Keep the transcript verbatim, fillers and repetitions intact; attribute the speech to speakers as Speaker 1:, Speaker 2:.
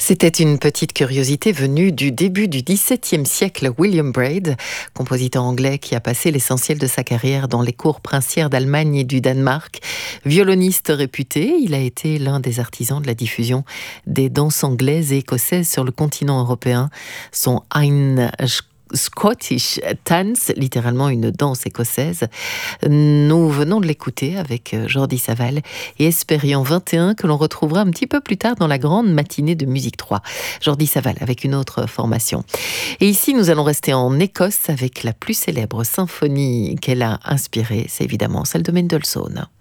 Speaker 1: C'était une petite curiosité venue du début du dix-septième siècle. William Braid, compositeur anglais qui a passé l'essentiel de sa carrière dans les cours princières d'Allemagne et du Danemark. Violoniste réputé, il a été l'un des artisans de la diffusion des danses anglaises et écossaises sur le continent européen. Son Ein Scottish Dance, littéralement une danse écossaise. Nous venons de l'écouter avec Jordi Savall et Espérion vingt et un que l'on retrouvera un petit peu plus tard dans la grande matinée de Musique trois. Jordi Savall avec une autre formation. Et ici, nous allons rester en Écosse avec la plus célèbre symphonie qu'elle a inspirée, c'est évidemment celle de Mendelssohn.